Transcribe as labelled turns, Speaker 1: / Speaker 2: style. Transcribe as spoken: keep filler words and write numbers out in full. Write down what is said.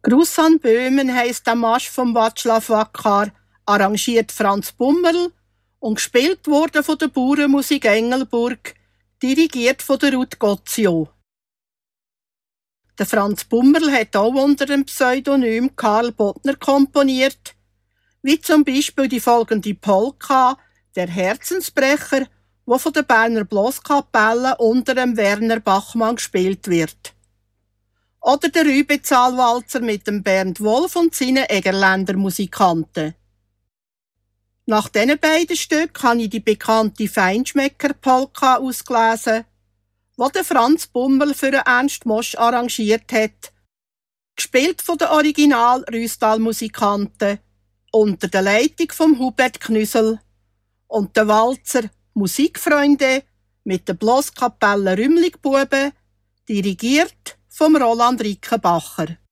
Speaker 1: Gruß an Böhmen heisst der Marsch vom Václav Vakar, arrangiert Franz Bummerl und gespielt wurde von der Bauernmusik Engelburg, dirigiert von der Ruth Gozio. Der Franz Bummerl hat auch unter dem Pseudonym Karl Bottner komponiert, wie zum Beispiel die folgende Polka, der Herzensbrecher, wo von der Berner Bloskapelle unter dem Werner Bachmann gespielt wird. Oder der Rübezahlwalzer mit dem Bernd Wolf und seinen Egerländer Musikanten. Nach diesen beiden Stücken habe ich die bekannte Feinschmecker-Polka ausgelesen, die der Franz Bummerl für Ernst Mosch arrangiert hat, gespielt von den Original-Rüstal-Musikanten unter der Leitung von Hubert Knüssel und der Walzer Musikfreunde mit der Bloskapelle Rümligbuben, dirigiert vom Roland Rickenbacher.